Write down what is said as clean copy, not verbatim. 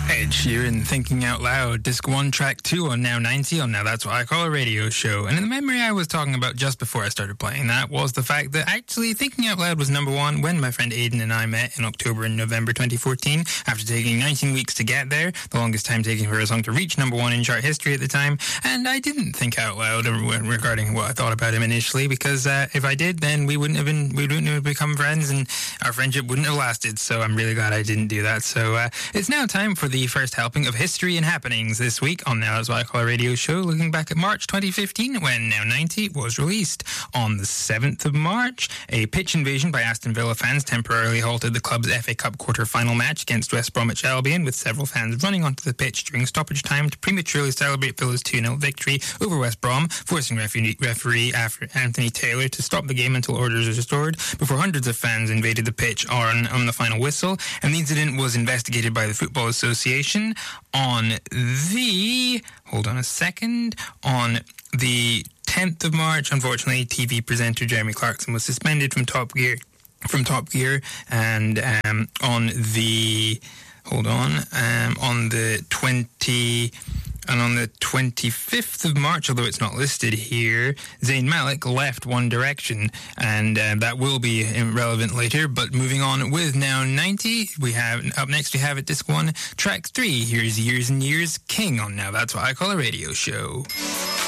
Ed Sheeran, Thinking Out Loud, Disc 1, Track 2 on Now 90 on Now That's What I Call a Radio Show. And the memory I was talking about just before I started playing that was the fact that actually Thinking Out Loud was number one when my friend Aidan and I met in October and November 2014 after taking 19 weeks to get there, the longest time taking for a song to reach number one in chart history at the time. And I didn't think out loud regarding what I thought about him initially, because if I did, then we wouldn't have become friends and our friendship wouldn't have lasted. So I'm really glad I didn't do that. So it's now time for the first helping of history and happenings this week on Now That's What I Call a Radio Show, looking back at March 2015 when Now 90 was released. On the 7th of March, a pitch invasion by Aston Villa fans temporarily halted the club's FA Cup quarter-final match against West Bromwich Albion, with several fans running onto the pitch during stoppage time to prematurely celebrate Villa's 2-0 victory over West Brom, forcing referee Anthony Taylor to stop the game until orders were restored, before hundreds of fans invaded the pitch on the final whistle. And the incident was investigated by the Football Association. On the 10th of March, unfortunately, TV presenter Jeremy Clarkson was suspended from Top Gear, and on the 25th of March, although it's not listed here, Zayn Malik left One Direction, and that will be relevant later. But moving on with Now 90, up next we have at Disc 1, Track 3, here's Years and Years, King on Now That's What I Call a Radio Show.